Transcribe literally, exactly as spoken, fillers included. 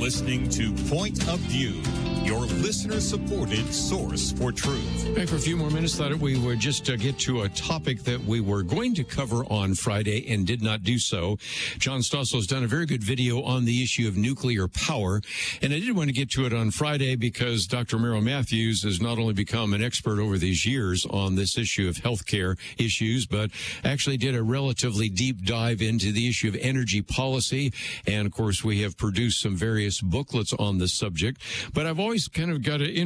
listening to Point of View, your listener-supported source for truth. Back for a few more minutes. Thought we would just uh, get to a topic that we were going to cover on Friday and did not do so. John Stossel has done a very good video on the issue of nuclear power, and I did want to get to it on Friday because Doctor Merrill Matthews has not only become an expert over these years on this issue of healthcare issues, but actually did a relatively deep dive into the issue of energy policy. And, of course, we have produced some various booklets on this subject. But I've always kind of got to